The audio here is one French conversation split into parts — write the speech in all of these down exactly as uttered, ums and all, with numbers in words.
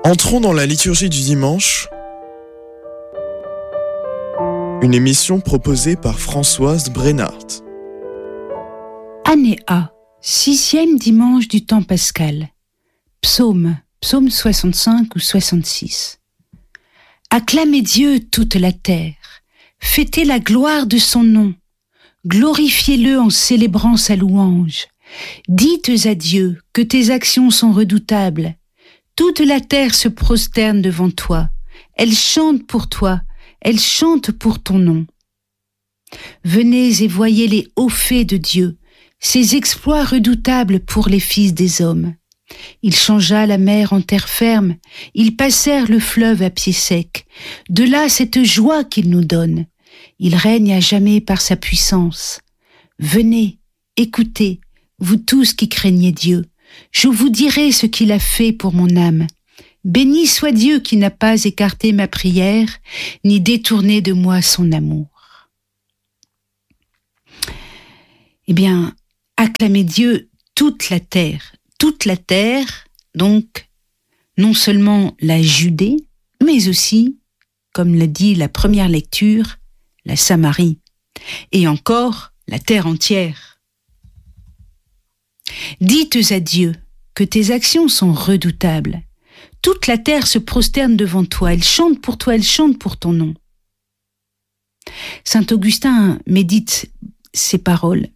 Entrons dans la liturgie du dimanche, une émission proposée par Françoise Brennart. Année A, sixième dimanche du temps pascal. Psaume, psaume soixante-cinq ou soixante-six. Acclamez Dieu toute la terre, fêtez la gloire de son nom, glorifiez-le en célébrant sa louange. Dites à Dieu que tes actions sont redoutables. Toute la terre se prosterne devant toi. Elle chante pour toi. Elle chante pour ton nom. Venez et voyez les hauts faits de Dieu, ses exploits redoutables pour les fils des hommes. Il changea la mer en terre ferme. Ils passèrent le fleuve à pied sec. De là cette joie qu'il nous donne. Il règne à jamais par sa puissance. Venez, écoutez, vous tous qui craignez Dieu, je vous dirai ce qu'il a fait pour mon âme. Béni soit Dieu qui n'a pas écarté ma prière, ni détourné de moi son amour. Eh bien, acclamez Dieu toute la terre, toute la terre, donc non seulement la Judée, mais aussi, comme l'a dit la première lecture, la Samarie, et encore la terre entière. Dites à Dieu que tes actions sont redoutables. Toute la terre se prosterne devant toi, elle chante pour toi, elle chante pour ton nom. Saint Augustin médite ces paroles.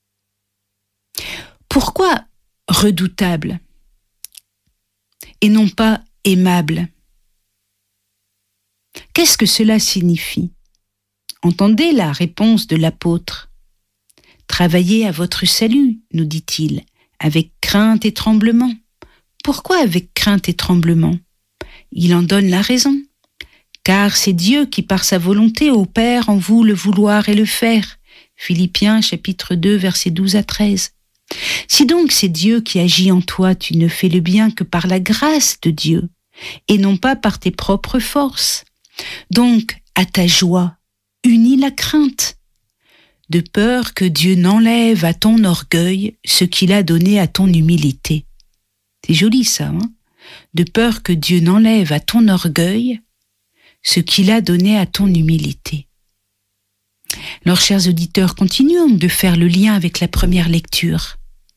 Pourquoi redoutable et non pas aimable? Qu'est-ce que cela signifie? Entendez la réponse de l'apôtre. Travaillez à votre salut, nous dit-il, avec crainte et tremblement. Pourquoi avec crainte et tremblement? Il en donne la raison. Car c'est Dieu qui, par sa volonté, opère en vous le vouloir et le faire. Philippiens chapitre deux, versets douze à treize. Si donc c'est Dieu qui agit en toi, tu ne fais le bien que par la grâce de Dieu, et non pas par tes propres forces. Donc, à ta joie, unis la crainte, de peur que Dieu n'enlève à ton orgueil ce qu'il a donné à ton humilité. C'est joli ça, hein? De peur que Dieu n'enlève à ton orgueil ce qu'il a donné à ton humilité. Alors, chers auditeurs, continuons de faire le lien avec la première lecture.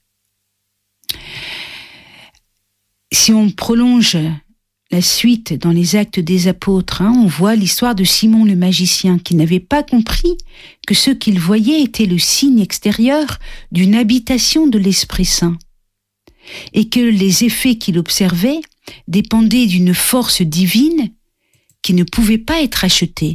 Si on prolonge la suite dans les Actes des Apôtres, hein, on voit l'histoire de Simon le magicien qui n'avait pas compris que ce qu'il voyait était le signe extérieur d'une habitation de l'Esprit Saint et que les effets qu'il observait dépendaient d'une force divine qui ne pouvait pas être achetée.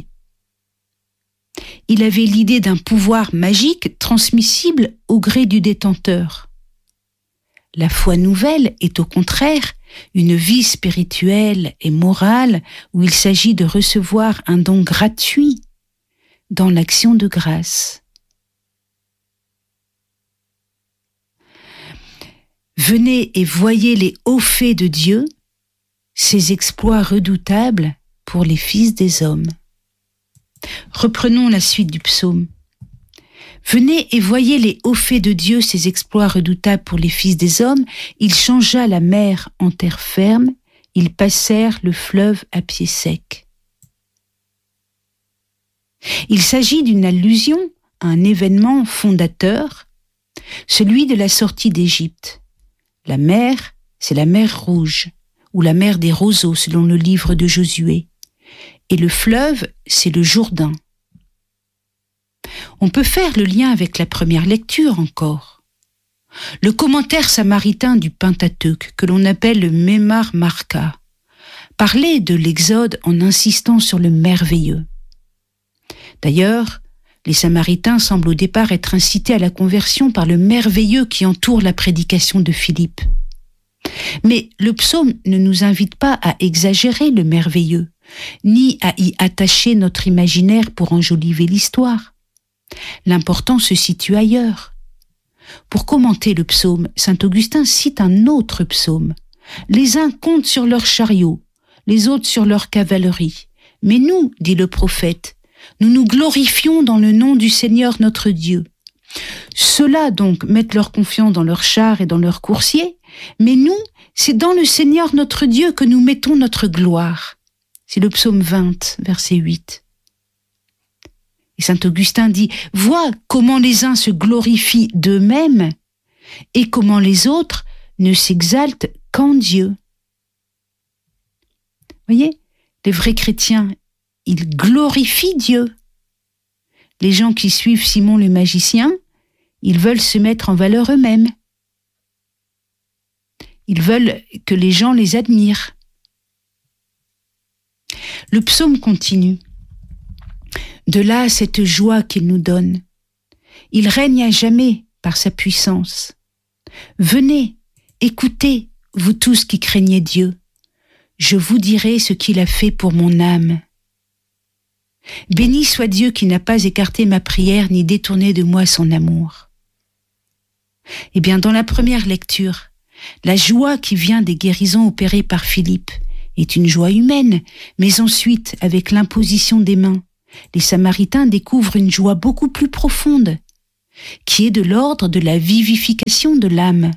Il avait l'idée d'un pouvoir magique transmissible au gré du détenteur. La foi nouvelle est au contraire une vie spirituelle et morale où il s'agit de recevoir un don gratuit dans l'action de grâce. Venez et voyez les hauts faits de Dieu, ses exploits redoutables pour les fils des hommes. Reprenons la suite du psaume. Venez et voyez les hauts faits de Dieu, ses exploits redoutables pour les fils des hommes. Il changea la mer en terre ferme, ils passèrent le fleuve à pied sec. Il s'agit d'une allusion à un événement fondateur, celui de la sortie d'Égypte. La mer, c'est la mer Rouge, ou la mer des roseaux selon le livre de Josué. Et le fleuve, c'est le Jourdain. On peut faire le lien avec la première lecture encore. Le commentaire samaritain du Pentateuque, que l'on appelle le Memar Marka, parlait de l'Exode en insistant sur le merveilleux. D'ailleurs, les Samaritains semblent au départ être incités à la conversion par le merveilleux qui entoure la prédication de Philippe. Mais le psaume ne nous invite pas à exagérer le merveilleux, ni à y attacher notre imaginaire pour enjoliver l'histoire. L'important se situe ailleurs. Pour commenter le psaume, saint Augustin cite un autre psaume. Les uns comptent sur leurs chariots, les autres sur leur cavalerie. Mais nous, dit le prophète, nous nous glorifions dans le nom du Seigneur notre Dieu. Ceux-là donc mettent leur confiance dans leurs chars et dans leurs coursiers, mais nous, c'est dans le Seigneur notre Dieu que nous mettons notre gloire. C'est le psaume vingt, verset huit. Et saint Augustin dit, vois comment les uns se glorifient d'eux-mêmes et comment les autres ne s'exaltent qu'en Dieu. Voyez, les vrais chrétiens, ils glorifient Dieu. Les gens qui suivent Simon le magicien, ils veulent se mettre en valeur eux-mêmes. Ils veulent que les gens les admirent. Le psaume continue. De là cette joie qu'il nous donne. Il règne à jamais par sa puissance. Venez, écoutez, vous tous qui craignez Dieu. Je vous dirai ce qu'il a fait pour mon âme. Béni soit Dieu qui n'a pas écarté ma prière ni détourné de moi son amour. Eh bien, dans la première lecture, la joie qui vient des guérisons opérées par Philippe est une joie humaine, mais ensuite, avec l'imposition des mains, les Samaritains découvrent une joie beaucoup plus profonde, qui est de l'ordre de la vivification de l'âme.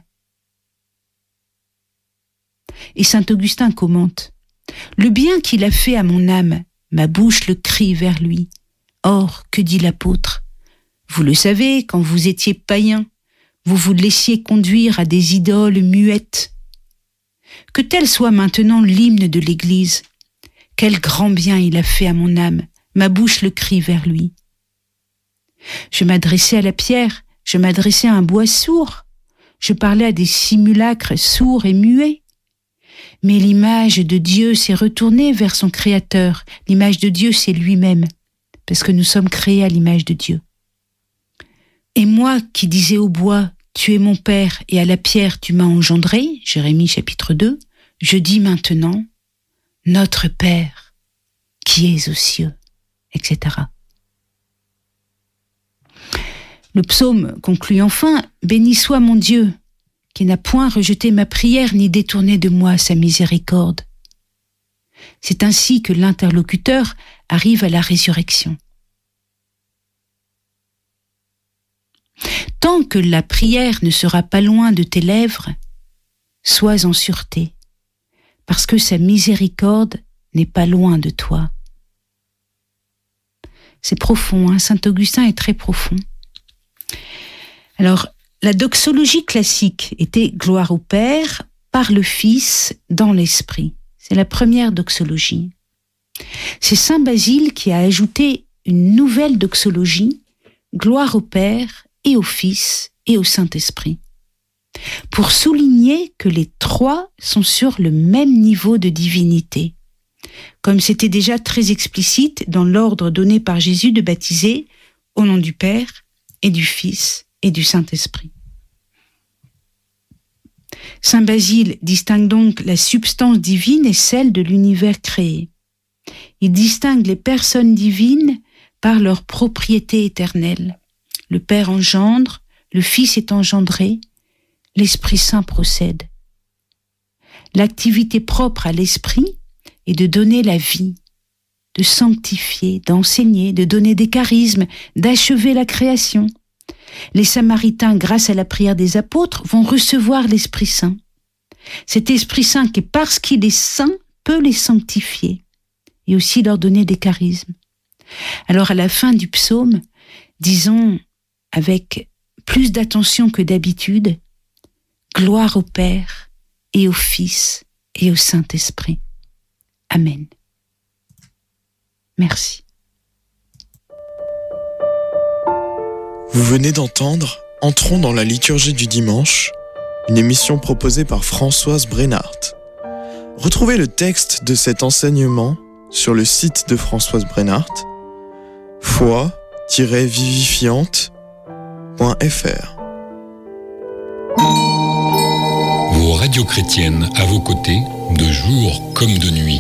Et saint Augustin commente, « Le bien qu'il a fait à mon âme, ma bouche le crie vers lui. Or, que dit l'apôtre ? Vous le savez, quand vous étiez païens, vous vous laissiez conduire à des idoles muettes. Que tel soit maintenant l'hymne de l'Église. Quel grand bien il a fait à mon âme, ma bouche le crie vers lui. Je m'adressais à la pierre, je m'adressais à un bois sourd, je parlais à des simulacres sourds et muets. Mais l'image de Dieu s'est retournée vers son Créateur. L'image de Dieu, c'est lui-même, parce que nous sommes créés à l'image de Dieu. Et moi qui disais au bois, tu es mon père, et à la pierre tu m'as engendré, Jérémie chapitre deux, je dis maintenant, notre Père, qui es aux cieux, et cetera. Le psaume conclut enfin, béni soit mon Dieu, qui n'a point rejeté ma prière ni détourné de moi sa miséricorde. C'est ainsi que l'interlocuteur arrive à la résurrection. Tant que la prière ne sera pas loin de tes lèvres, sois en sûreté, parce que sa miséricorde n'est pas loin de toi. C'est profond, hein? Saint Augustin est très profond. Alors, la doxologie classique était gloire au Père, par le Fils, dans l'Esprit. C'est la première doxologie. C'est saint Basile qui a ajouté une nouvelle doxologie, gloire au Père et au Fils et au Saint-Esprit, pour souligner que les trois sont sur le même niveau de divinité, comme c'était déjà très explicite dans l'ordre donné par Jésus de baptiser au nom du Père et du Fils et du Saint-Esprit. Saint Basile distingue donc la substance divine et celle de l'univers créé. Il distingue les personnes divines par leur propriété éternelle. Le Père engendre, le Fils est engendré, l'Esprit Saint procède. L'activité propre à l'Esprit est de donner la vie, de sanctifier, d'enseigner, de donner des charismes, d'achever la création. Les Samaritains, grâce à la prière des apôtres, vont recevoir l'Esprit Saint. Cet Esprit Saint qui, parce qu'il est saint, peut les sanctifier et aussi leur donner des charismes. Alors à la fin du psaume, disons avec plus d'attention que d'habitude, gloire au Père et au Fils et au Saint-Esprit. Amen. Merci. Vous venez d'entendre Entrons dans la liturgie du dimanche, une émission proposée par Françoise Brennart. Retrouvez le texte de cet enseignement sur le site de Françoise Brennart, foi tiret vivifiante point f r. Vos radios chrétiennes à vos côtés, de jour comme de nuit.